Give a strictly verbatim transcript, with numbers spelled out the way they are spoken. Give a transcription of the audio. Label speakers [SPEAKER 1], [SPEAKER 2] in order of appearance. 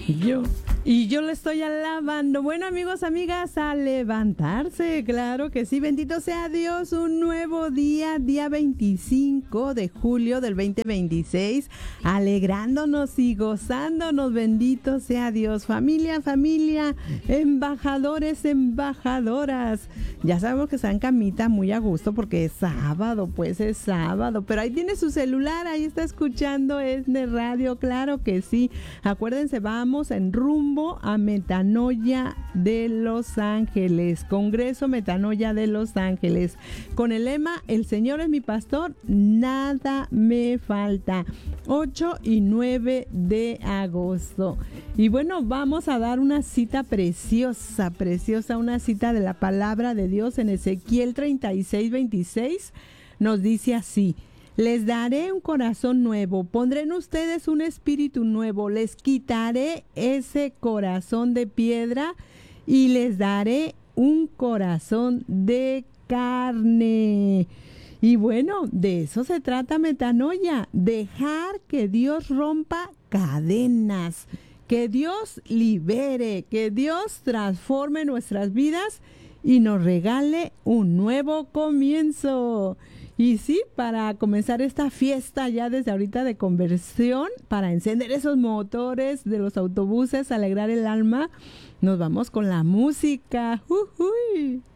[SPEAKER 1] Y yo. Y yo le estoy alabando. Bueno, amigos, amigas, a levantarse, claro que sí. Bendito sea Dios, un nuevo día, día veinticinco de julio del veinte veintiséis, alegrándonos y gozándonos. Bendito sea Dios. Familia, familia, embajadores, embajadoras. Ya sabemos que está en camita muy a gusto porque es sábado, pues es sábado. Pero ahí tiene su celular, ahí está escuchando Esne Radio, claro que sí. Acuérdense, vamos en rumbo a Metanoia de Los Ángeles, Congreso Metanoia de Los Ángeles, con el lema El Señor es mi pastor, nada me falta, ocho y nueve de agosto. Y bueno, vamos a dar una cita preciosa, preciosa, una cita de la palabra de Dios en Ezequiel treinta y seis, veintiséis, nos dice así: les daré un corazón nuevo, pondré en ustedes un espíritu nuevo, les quitaré ese corazón de piedra y les daré un corazón de carne. Y bueno, de eso se trata Metanoia, dejar que Dios rompa cadenas, que Dios libere, que Dios transforme nuestras vidas y nos regale un nuevo comienzo. Y sí, para comenzar esta fiesta ya desde ahorita de conversión, para encender esos motores de los autobuses, alegrar el alma, nos vamos con la música. ¡Uy!